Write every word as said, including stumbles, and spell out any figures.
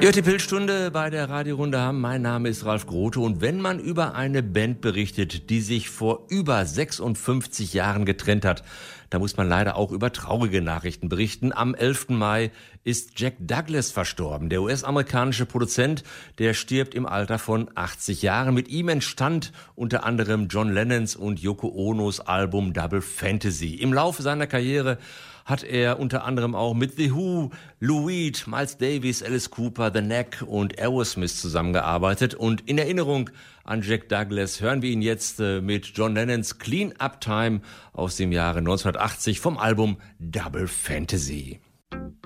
Die hört die Pilzstunde bei der Radiorunde haben. Mein Name ist Ralf Grote und wenn man über eine Band berichtet, die sich vor über sechsundfünfzig Jahren getrennt hat, da muss man leider auch über traurige Nachrichten berichten. Am elften Mai ist Jack Douglas verstorben. Der U S-amerikanische Produzent, der stirbt im Alter von achtzig Jahren. Mit ihm entstand unter anderem John Lennons und Yoko Onos Album Double Fantasy. Im Laufe seiner Karriere hat er unter anderem auch mit The Who, Lou Reed, Miles Davis, Alice Cooper, The Knack und Aerosmith zusammengearbeitet. Und in Erinnerung an Jack Douglas hören wir ihn jetzt äh, mit John Lennons Clean Up Time aus dem Jahre neunzehnhundertachtzig vom Album Double Fantasy.